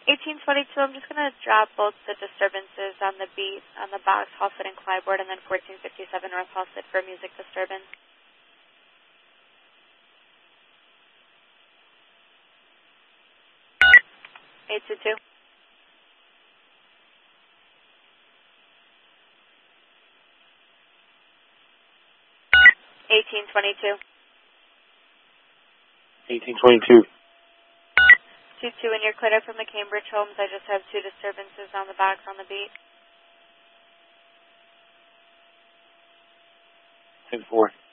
1822, I'm just going to drop both the disturbances on the beat, on the box, Halstead and Clybourne, and then 1457 North Halstead for music disturbance. Eight two two. 1822. 1822. 22 in your cleared up from the Cambridge homes. I just have two disturbances on the box on the beat. 10-4.